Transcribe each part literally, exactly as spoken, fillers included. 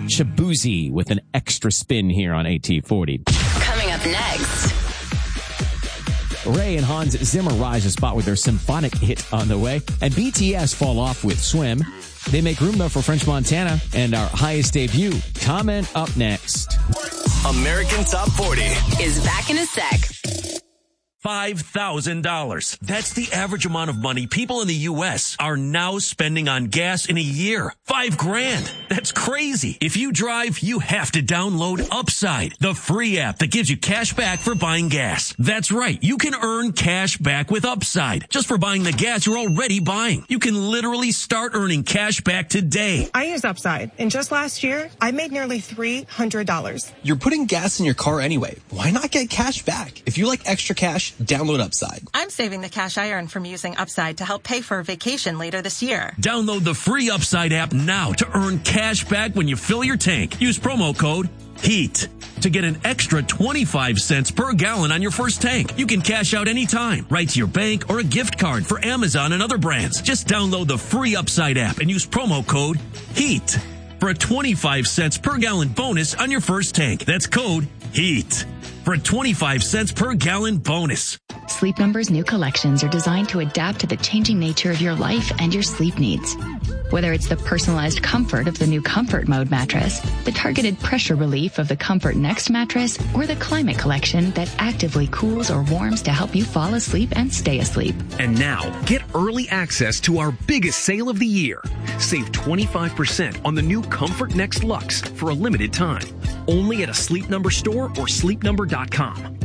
Shabuzi with an extra spin here on A T forty. Coming up next. Ray and Hans Zimmer rise a spot with their symphonic hit On the Way. And B T S fall off with Swim. They make room, though, for French Montana and our highest debut. Comment up next. American Top forty is back in a sec. five thousand dollars. That's the average amount of money people in the U S are now spending on gas in a year. Five grand. That's crazy. If you drive, you have to download Upside, the free app that gives you cash back for buying gas. That's right. You can earn cash back with Upside just for buying the gas you're already buying. You can literally start earning cash back today. I use Upside, and just last year, I made nearly three hundred dollars. You're putting gas in your car anyway. Why not get cash back? If you like extra cash, download Upside. I'm saving the cash I earn from using Upside to help pay for a vacation later this year. Download the free Upside app now to earn cash back when you fill your tank. Use promo code HEAT to get an extra twenty-five cents per gallon on your first tank. You can cash out anytime, right to your bank or a gift card for Amazon and other brands. Just download the free Upside app and use promo code HEAT for a twenty-five cents per gallon bonus on your first tank. That's code HEAT for a twenty-five cents per gallon bonus. Sleep Number's new collections are designed to adapt to the changing nature of your life and your sleep needs. Whether it's the personalized comfort of the new Comfort Mode mattress, the targeted pressure relief of the Comfort Next mattress, or the Climate Collection that actively cools or warms to help you fall asleep and stay asleep. And now, get early access to our biggest sale of the year. Save twenty-five percent on the new Comfort Next Luxe for a limited time. Only at a Sleep Number store or sleep number dot com.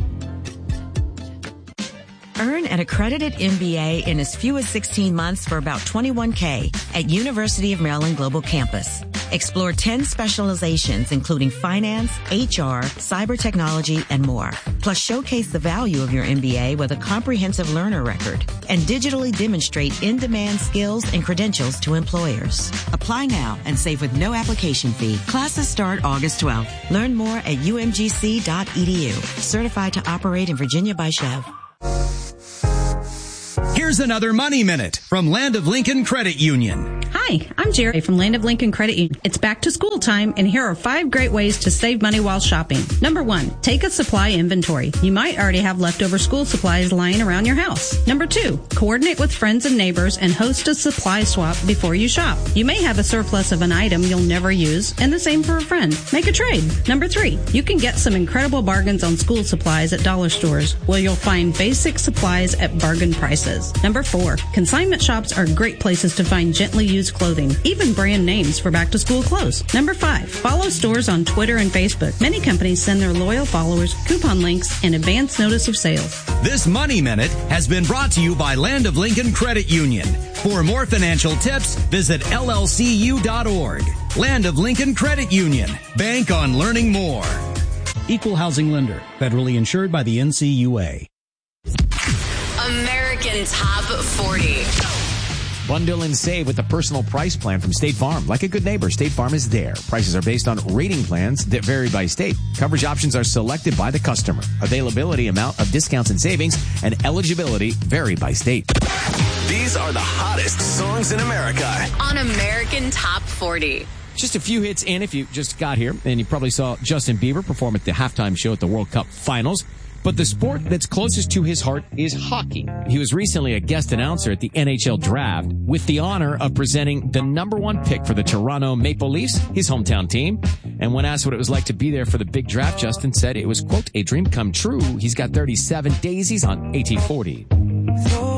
Earn an accredited M B A in as few as sixteen months for about twenty-one thousand dollars at University of Maryland Global Campus. Explore ten specializations, including finance, H R, cyber technology, and more. Plus, showcase the value of your M B A with a comprehensive learner record and digitally demonstrate in-demand skills and credentials to employers. Apply now and save with no application fee. Classes start August twelfth. Learn more at u m g c dot e d u. Certified to operate in Virginia by Chev. Here's another Money Minute from Land of Lincoln Credit Union. Hi, I'm Jerry from Land of Lincoln Credit Union. It's back to school time, and here are five great ways to save money while shopping. Number one, take a supply inventory. You might already have leftover school supplies lying around your house. Number two, coordinate with friends and neighbors and host a supply swap before you shop. You may have a surplus of an item you'll never use, and the same for a friend. Make a trade. Number three, you can get some incredible bargains on school supplies at dollar stores, where you'll find basic supplies at bargain prices. Number four, consignment shops are great places to find gently used clothing, even brand names for back-to-school clothes. Number five, follow stores on Twitter and Facebook. Many companies send their loyal followers coupon links and advance notice of sales. This Money Minute has been brought to you by Land of Lincoln Credit Union. For more financial tips, visit L L C U dot org. Land of Lincoln Credit Union. Bank on learning more. Equal housing lender. Federally insured by the N C U A. American Top forty. Bundle and save with the personal price plan from State Farm. Like a good neighbor, State Farm is there. Prices are based on rating plans that vary by state. Coverage options are selected by the customer. Availability, amount of discounts and savings, and eligibility vary by state. These are the hottest songs in America on American Top forty. Just a few hits in if you just got here, and you probably saw Justin Bieber perform at the halftime show at the World Cup Finals. But the sport that's closest to his heart is hockey. He was recently a guest announcer at the N H L draft with the honor of presenting the number one pick for the Toronto Maple Leafs, his hometown team. And when asked what it was like to be there for the big draft, Justin said it was, quote, a dream come true. He's got thirty-seven daisies on A T forty.